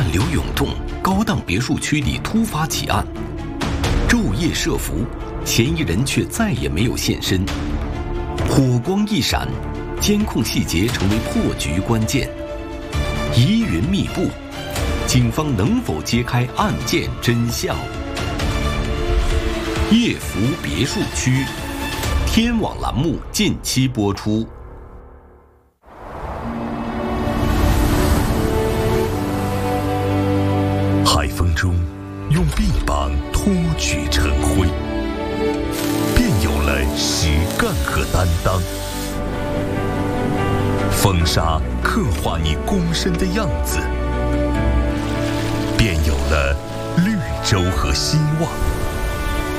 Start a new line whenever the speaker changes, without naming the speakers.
流涌动，高档别墅区里突发奇案，昼夜设伏，嫌疑人却再也没有现身。火光一闪，监控细节成为破局关键。疑云密布，警方能否揭开案件真相？叶福别墅区，天网栏目近期播出。
海风中，用臂膀托举晨晖，便有了实干和担当。风沙刻画你躬身的样子，便有了绿洲和希望。